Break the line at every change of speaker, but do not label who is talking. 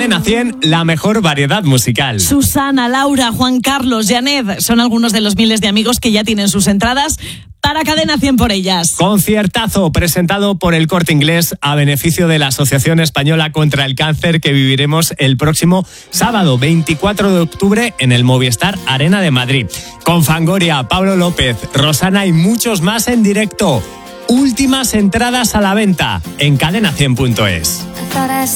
Cadena 100, la mejor variedad musical.
Susana, Laura, Juan Carlos, Janet son algunos de los miles de amigos que ya tienen sus entradas para Cadena 100 por ellas.
Conciertazo presentado por El Corte Inglés a beneficio de la Asociación Española contra el Cáncer que viviremos el próximo sábado 24 de octubre en el Movistar Arena de Madrid. Con Fangoria, Pablo López, Rosana y muchos más en directo. Últimas entradas a la venta en cadena100.es.